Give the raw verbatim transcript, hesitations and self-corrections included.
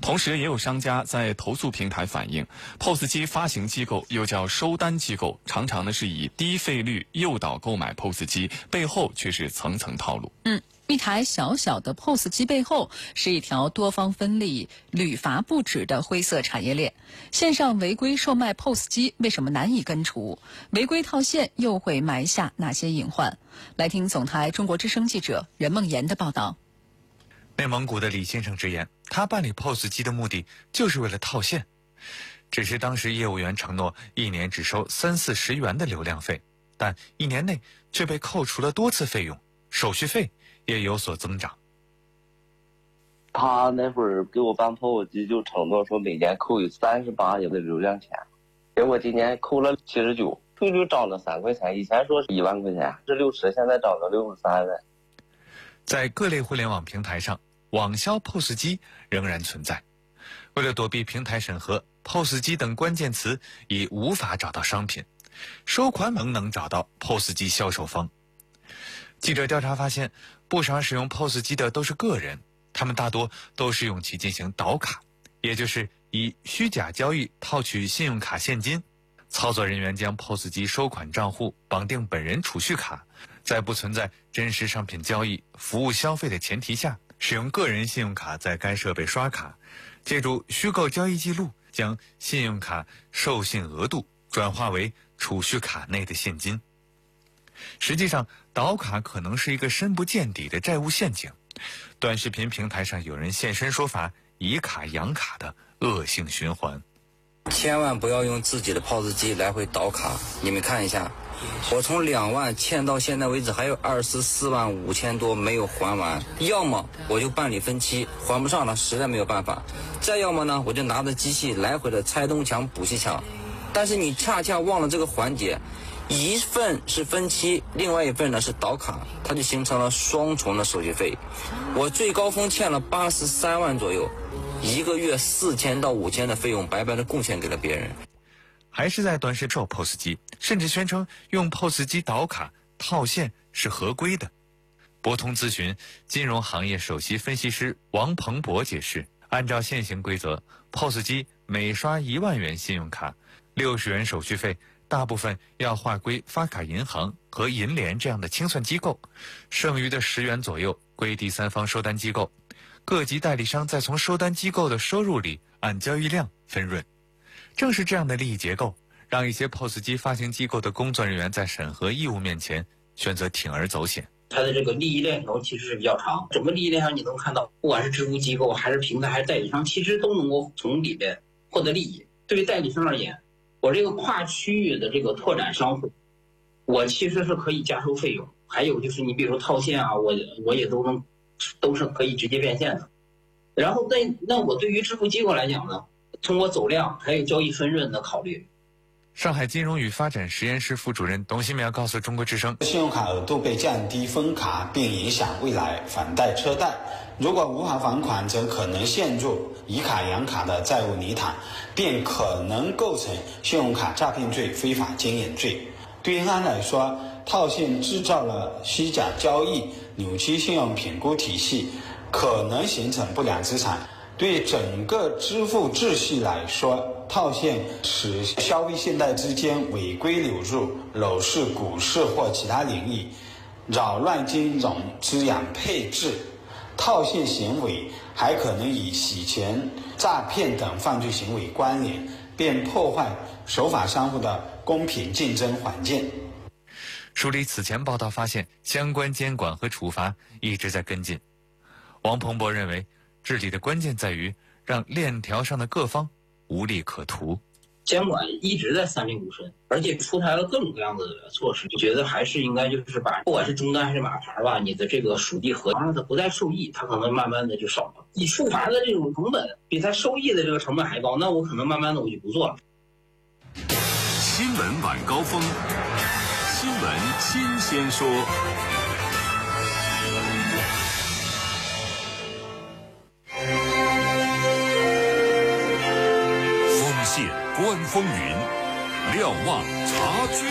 同时，也有商家在投诉平台反映 P O S 机发行机构又叫收单机构，常常呢是以低费率诱导购买 P O S 机，背后却是层层套路。 嗯。一台小小的 P O S 机背后是一条多方分立、屡罚不止的灰色产业链。线上违规售卖 P O S 机为什么难以根除？违规套现又会埋下哪些隐患？来听总台中国之声记者任梦妍的报道。 内蒙古的李先生直言，他办理 P O S 机的目的就是为了套现，只是当时业务员承诺一年只收三四十元的流量费，但一年内却被扣除了多次费用，手续费也有所增长。 他那会儿给我办 P O S 机就承诺说每年扣有三十八元的流量钱，结果今年扣了七十九，就就涨了三块钱。以前说是一万块钱是六十，现在涨到六十三了。 在各类互联网平台上，网销 P O S 机仍然存在。为了躲避平台审核， P O S 机等关键词已无法找到商品，收款仍能找到 P O S 机销售方。记者调查发现，不少使用 P O S 机的都是个人，他们大多都是用其进行倒卡，也就是以虚假交易套取信用卡现金。操作人员将 P O S 机收款账户绑定本人储蓄卡，在不存在真实商品交易、服务消费的前提下，使用个人信用卡在该设备刷卡，借助虚构交易记录，将信用卡授信额度转化为储蓄卡内的现金。实际上，倒卡可能是一个深不见底的债务陷阱。短视频平台上有人现身说法，以卡养卡的恶性循环。 千万不要用自己的 P O S 机来回倒卡。你们看一下，我从两万欠到现在为止还有二十四万五千多没有还完，要么我就办理分期，还不上了实在没有办法，再要么呢我就拿着机器来回的拆东墙补西墙。但是你恰恰忘了这个环节，一份是分期，另外一份呢是倒卡，它就形成了双重的手续费。我最高峰欠了八十三万左右，一个月四千到五千的费用白白的贡献给了别人。 还是在短视频 P O S 机，甚至宣称用 P O S 机倒卡套现是合规的。博通咨询金融行业首席分析师王鹏博解释，按照现行规则 ，P O S 机每刷一万元信用卡，六十元手续费大部分要划归发卡银行和银联这样的清算机构，剩余的十元左右归第三方收单机构，各级代理商再从收单机构的收入里按交易量分润。正是这样的利益结构，让一些 P O S 机发行机构的工作人员在审核义务面前选择铤而走险。 它的这个利益链条其实是比较长，整个利益链上你能看到，不管是支付机构还是平台还是代理商，其实都能够从里边获得利益。对于代理商而言，我这个跨区域的这个拓展商户，我其实是可以加收费用，还有就是你比如说套现啊，我我也都能都是可以直接变现的。然后那那我对于支付机构来讲呢，通过走量还有交易分润的考虑。 上海金融与发展实验室副主任董新苗告诉中国之声， 信用卡额度被降低分卡，并影响未来返贷车贷。如果无法还款，则可能陷入以卡养卡的债务泥潭，便可能构成信用卡诈骗罪、非法经营罪。对银行来说，套现制造了虚假交易，扭曲信用评估体系，可能形成不良资产。对整个支付秩序来说，套现使消费信贷之间违规流入楼市、股市或其他领域，扰乱金融资养配置。套现行为还可能与洗钱、诈骗等犯罪行为关联，并破坏守法商户的公平竞争环境。 梳理此前报道发现，相关监管和处罚一直在跟进。王鹏博认为，治理的关键在于让链条上的各方无利可图。 监管一直在三令五申，而且出台了各种各样的措施，就觉得还是应该就是把不管是终端还是码牌吧，你的这个属地核让它不再受益，它可能慢慢的就少了。你处罚的这种成本比它收益的这个成本还高，那我可能慢慢的我就不做了。 新闻晚高峰，新闻新鲜说。锋线观风云，瞭望察君